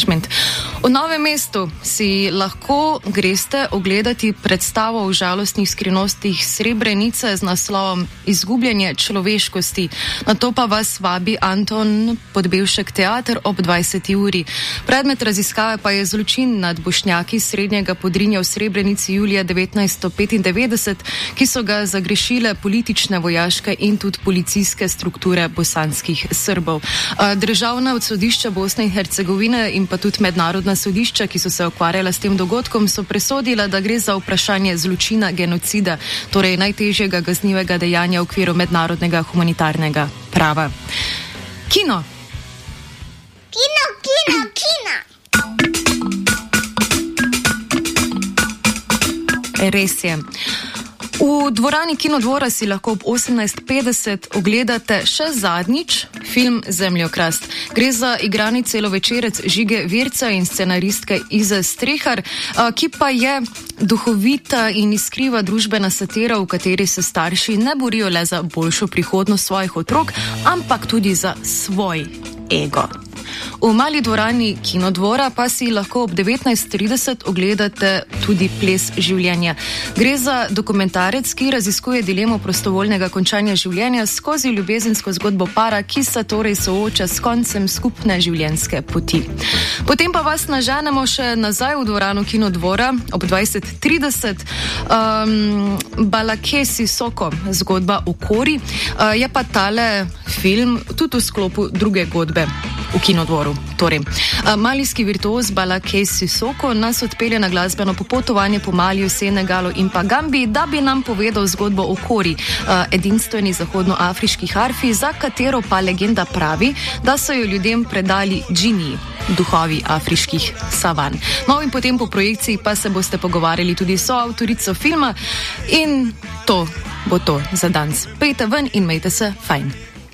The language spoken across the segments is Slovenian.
management. V Novem mestu si lahko greste ogledati predstavo o žalostnih skrivnostih Srebrenice z naslovom Izgubljanje človeškosti. Na to pa vas vabi Anton Podbevšek teater ob 20. uri. Predmet raziskave pa je zločin nad Bošnjaki Srednjega Podrinja v Srebrenici julija 1995, ki so ga zagrešile politične, vojaške in tudi policijske strukture bosanskih Srbov. Državna sodišča Bosne in Hercegovine in pa tudi mednarodna sodišča, ki so se ukvarjala s tem dogodkom, so presodila, da gre za vprašanje zločina genocida, torej najtežjega kaznivega dejanja v okviru mednarodnega humanitarnega prava. Kino. Res je. V dvorani Kinodvora si lahko ob 18.50 ogledate še zadnjič film Zemljokrast. Gre za igrani celovečerec Žige Virca in scenaristke Ize Strehar, ki pa je duhovita in iskriva družbena satira, v kateri se starši ne borijo le za boljšo prihodnost svojih otrok, ampak tudi za svoj ego. V mali dvorani Kinodvora pa si lahko ob 19.30 ogledate tudi Ples življenja. Gre za dokumentarec, ki raziskuje dilemo prostovoljnega končanja življenja skozi ljubezensko zgodbo para, ki se torej sooča s koncem skupne življenjske poti. Potem pa vas naženemo še nazaj v dvorano Kinodvora ob 20.30. Balake Sisoko, zgodba o Kori, je pa tale film tudi v sklopu druge godbe v Kinodvoru. Torej, malijski virtuoz Balake Sisoko nas odpelje na glasbeno popotovanje po Maliju, Senegalu in pa Gambiji, da bi nam povedal zgodbo o Kori, edinstveni zahodnoafriški harfi, za katero pa legenda pravi, da so jo ljudem predali džiniji, duhovi afriških savan. No in potem po projekciji pa se boste pogovarjali tudi s soavtorico filma in to bo to za danes. Pejte ven in imejte se fajn.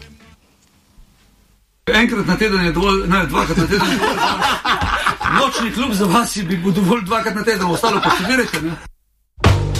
Enkrat na teden je dovolj, ne, dvakrat na teden je dovolj. Nočni klub za vas bi bil dovolj 2 krat na teden, ostalo pa študirajte, ne?